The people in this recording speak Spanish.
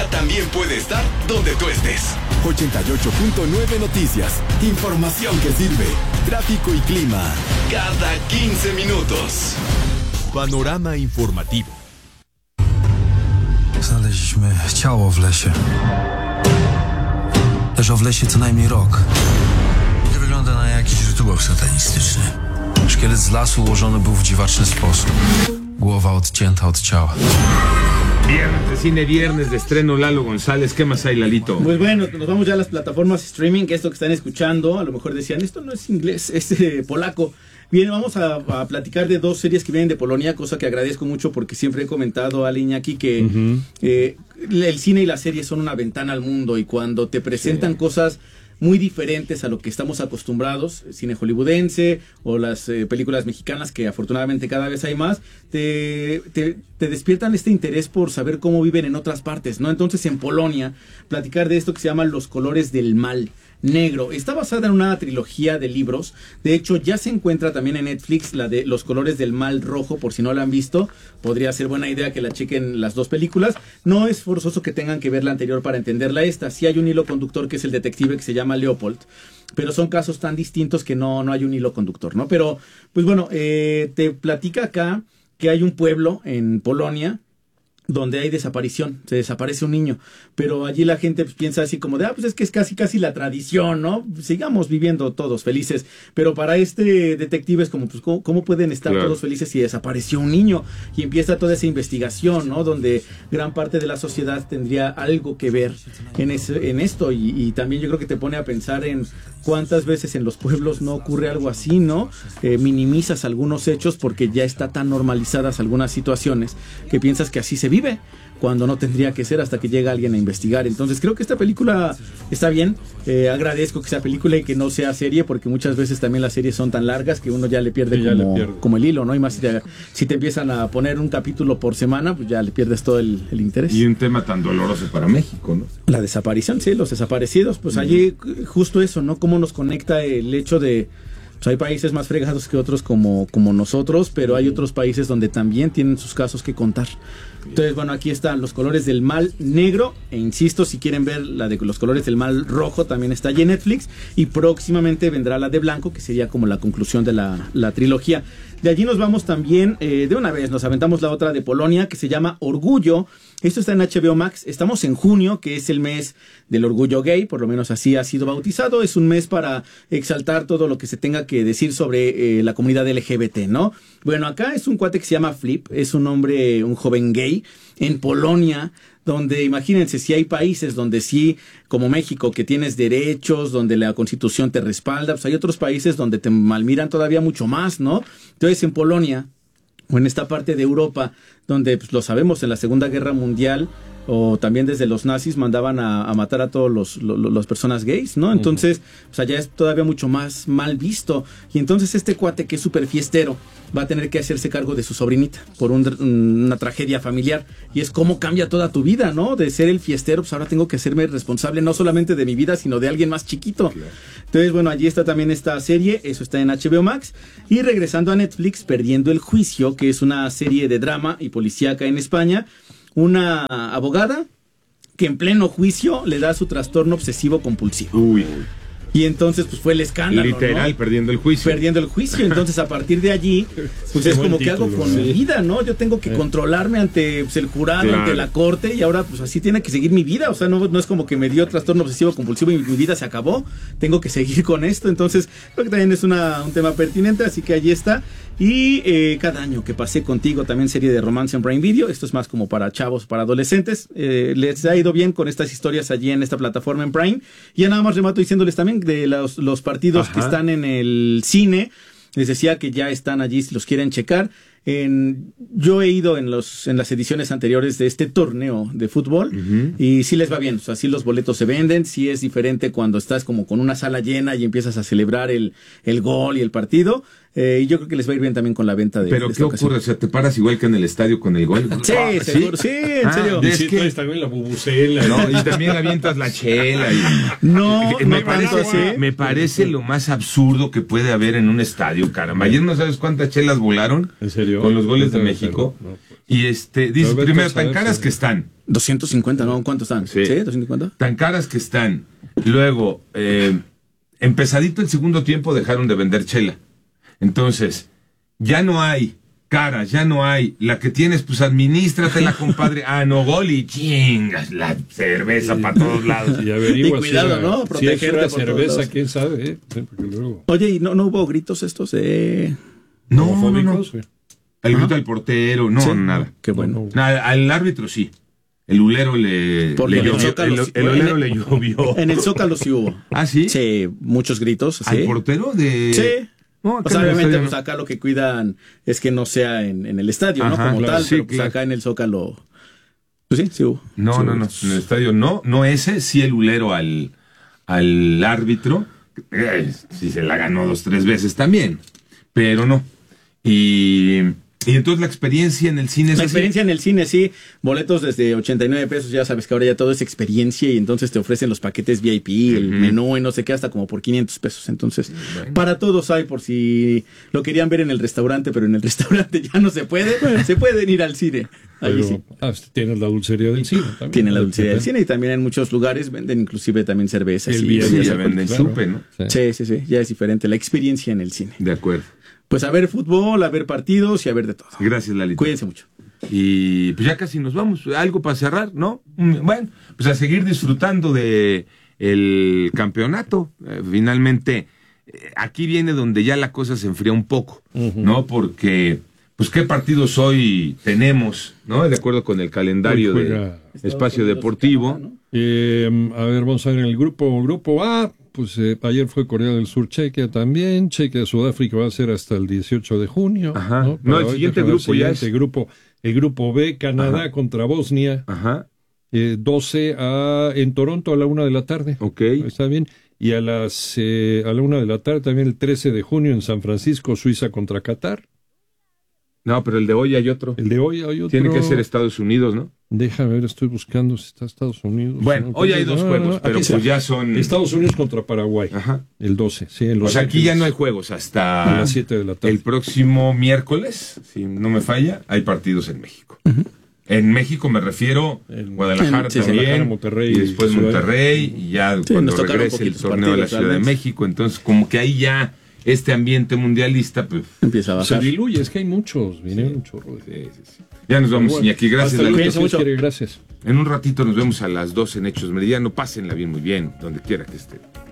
ahora también puede estar donde tú estés. 88.9 Noticias. Información que sirve. Tráfico y clima. Cada 15 minutos. Panorama informativo. Znaleźliśmy ciało w lesie. Leżał w lesie co najmniej rok. Wygląda na jakiś rytuał satanistyczny. Szkielet z lasu ułożony był w dziwaczny sposób. Głowa odcięta od ciała. Viernes de cine, viernes de estreno, Lalo González. ¿Qué más hay, Lalito? Pues bueno, nos vamos ya a las plataformas streaming, que esto que están escuchando, a lo mejor decían, esto no es inglés, es polaco. Bien, vamos a platicar de dos series que vienen de Polonia, cosa que agradezco mucho porque siempre he comentado a Iñaki que el cine y la serie son una ventana al mundo, y cuando te presentan cosas muy diferentes a lo que estamos acostumbrados, cine hollywoodense o las películas mexicanas, que afortunadamente cada vez hay más, te despiertan este interés por saber cómo viven en otras partes, ¿no? Entonces, en Polonia, platicar de esto que se llama Los Colores del Mal Negro. Está basada en una trilogía de libros. De hecho, ya se encuentra también en Netflix la de Los Colores del Mal Rojo, por si no la han visto. Podría ser buena idea que la chequen las dos películas. No es forzoso que tengan que ver la anterior para entenderla esta. Sí hay un hilo conductor que es el detective que se llama Leopold, pero son casos tan distintos que no hay un hilo conductor, ¿no? Pero, pues bueno, te platica acá que hay un pueblo en Polonia donde hay desaparición, se desaparece un niño, pero allí la gente pues piensa así como de, pues es que es casi la tradición, ¿no? Sigamos viviendo todos felices, pero para este detective es como, pues, ¿cómo pueden estar todos felices si desapareció un niño? Y empieza toda esa investigación, ¿no? Donde gran parte de la sociedad tendría algo que ver en esto, y también yo creo que te pone a pensar en cuántas veces en los pueblos no ocurre algo así, ¿no? Minimizas algunos hechos porque ya está tan normalizadas algunas situaciones que piensas que así se vive, cuando no tendría que ser hasta que llega alguien a investigar. Entonces creo que esta película está bien. Agradezco que sea película y que no sea serie, porque muchas veces también las series son tan largas que uno ya le pierde, como el hilo, ¿no? Y más si te empiezan a poner un capítulo por semana, pues ya le pierdes todo el interés. Y un tema tan doloroso para México, ¿no? La desaparición, sí, los desaparecidos. Pues allí justo eso, ¿no? Cómo nos conecta el hecho de... Pues hay países más fregados que otros como nosotros, pero hay otros países donde también tienen sus casos que contar. Entonces, bueno, aquí están Los Colores del Mal Negro, e insisto, si quieren ver la de Los Colores del Mal Rojo, también está allí en Netflix, y próximamente vendrá la de Blanco, que sería como la conclusión de la trilogía. De allí nos vamos también, de una vez, nos aventamos la otra de Polonia, que se llama Orgullo. Esto está en HBO Max. Estamos en junio, que es el mes del orgullo gay, por lo menos así ha sido bautizado. Es un mes para exaltar todo lo que se tenga que decir sobre la comunidad LGBT, ¿no? Bueno, acá es un cuate que se llama Flip, es un hombre, un joven gay en Polonia, donde imagínense, si hay países donde sí, como México, que tienes derechos, donde la Constitución te respalda, pues hay otros países donde te malmiran todavía mucho más, ¿no? Entonces, en Polonia, o en esta parte de Europa, donde pues, lo sabemos, en la Segunda Guerra Mundial, o también desde los nazis mandaban a matar a todos las personas gays, ¿no? Entonces, pues allá es todavía mucho más mal visto. Y entonces este cuate, que es súper fiestero, va a tener que hacerse cargo de su sobrinita por una tragedia familiar. Y es cómo cambia toda tu vida, ¿no? De ser el fiestero, pues ahora tengo que hacerme responsable no solamente de mi vida, sino de alguien más chiquito. Claro. Entonces, bueno, allí está también esta serie, eso está en HBO Max. Y regresando a Netflix, Perdiendo el Juicio, que es una serie de drama y policíaca en España. Una abogada que en pleno juicio le da su trastorno obsesivo compulsivo. Uy. Y entonces pues fue el escándalo, literal, ¿no? Perdiendo el juicio. Perdiendo el juicio. Entonces a partir de allí pues es como que hago con mi vida, ¿no? Yo tengo que controlarme ante pues, el jurado, ante la corte, y ahora pues así tiene que seguir mi vida. O sea, no es como que me dio trastorno obsesivo compulsivo y mi vida se acabó. Tengo que seguir con esto. Entonces creo que también es un tema pertinente, así que allí está. Y Cada año que pasé contigo, también serie de romance en Prime Video. Esto es más como para chavos, para adolescentes. Les ha ido bien con estas historias allí en esta plataforma en Prime. Y ya nada más remato diciéndoles también de los partidos que están en el cine. Les decía que ya están allí si los quieren checar. Yo he ido en las ediciones anteriores de este torneo de fútbol y sí les va bien, o sea, sí los boletos se venden, sí es diferente cuando estás como con una sala llena y empiezas a celebrar el gol y el partido, y yo creo que les va a ir bien también con la venta de ¿Pero qué ocurre? O sea, ¿te paras igual que en el estadio con el gol? Sí, seguro, sí, en serio. Es que también la bubucela. No, y también avientas la chela. Me parece lo más absurdo que puede haber en un estadio, caramba. Ayer no sabes cuántas chelas volaron. ¿En serio? Con los goles de México. Y dice Alberto, primero, tan ¿sabes? caras que están. 250, ¿no? ¿Cuántos están? Sí. ¿Sí? ¿250? Tan caras que están. Luego, empezadito el segundo tiempo dejaron de vender chela. Entonces, ya no hay caras, ya no hay. La que tienes, pues administratela, compadre. Ah, no, gol y chingas la cerveza para todos lados. Y averigua Y cuidado, si ¿no? Si es Protegerte una por todos cerveza, lados. quién sabe, ¿eh? Porque luego... Oye, ¿y no hubo gritos estos? No. homofóbicos, güey. El grito al portero, no, Sí. nada. Qué bueno. Nada, al árbitro sí. El ulero Porque en el llovió. Zócalo El ulero le llovió. En el Zócalo sí hubo. ¿Ah, sí? Sí, muchos gritos. ¿Al Sí. portero de...? Sí. No, acá O sea, en el obviamente, estadio pues acá lo que cuidan es que no sea en el estadio, ¿no? Ajá, Como claro, tal, sí, pero pues claro. acá en el Zócalo. Pues sí hubo. No. Sí No, hubo. no. En el estadio no ese, sí el ulero al árbitro. Sí se la ganó 2-3 veces también. Pero no. Y entonces la experiencia en el cine es La así. experiencia en el cine, sí, boletos desde 89 pesos, ya sabes que ahora ya todo es experiencia y entonces te ofrecen los paquetes VIP, el menú y no sé qué, hasta como por 500 pesos. Entonces, para todos hay, por si lo querían ver en el restaurante, pero en el restaurante ya no se puede, se pueden ir al cine. Allí sí. Tienes la dulcería del cine también. Tienen la dulcería del cine y también en muchos lugares venden inclusive también cervezas. El y bien, Sí, bebidas ya Claro. venden Claro. chupe, ¿no? Sí, ya es diferente la experiencia en el cine. De acuerdo. Pues a ver fútbol, a ver partidos y a ver de todo. Gracias, Lalito. Cuídense mucho. Y pues ya casi nos vamos. Algo para cerrar, ¿no? Bueno, pues a seguir disfrutando de el campeonato. Finalmente, aquí viene donde ya la cosa se enfría un poco, ¿no? Porque, pues, ¿qué partidos hoy tenemos, ¿no? De acuerdo con el calendario Hoy de juega Espacio Deportivo. A ver, vamos a ver en el grupo A. Pues ayer fue Corea del Sur, Chequia también. Chequia, Sudáfrica va a ser hasta el 18 de junio. Ajá. No, No, el hoy siguiente déjame ver, grupo ya es- El grupo B, Canadá Ajá. contra Bosnia. Ajá. 12 en Toronto a la 1 de la tarde. Ok. Está bien. Y a la 1 de la tarde también el 13 de junio en San Francisco, Suiza contra Qatar. No, pero el de hoy hay otro. El de hoy hay otro. Tiene que ser Estados Unidos, ¿no? Déjame ver, estoy buscando si está Estados Unidos. Bueno, No, hoy hay dos juegos, pero aquí está. pues ya son... Estados Unidos contra Paraguay. Ajá. El 12, sí. En O Los sea, aquí Ángeles, ya no hay juegos a hasta las 7 de la tarde. el próximo miércoles, si no me falla, hay partidos en México. En México me refiero En- Guadalajara Sí, también, Guadalajara, Monterrey y después Ciudad. Monterrey, y ya Sí, cuando nos tocaron regrese el poquitos torneo de la partidos, Ciudad de realmente. México, entonces como que ahí ya este ambiente mundialista, pues... Empieza a Se bajar. diluye, es que hay muchos, vinieron un chorro. sí. Ya nos vamos, Bueno, Iñaki, gracias. hasta Lalito. luego, Cuídense si Dios mucho. quiere, gracias. En un ratito nos vemos a las 12 en Hechos Meridiano, pásenla bien, muy bien, donde quiera que estén.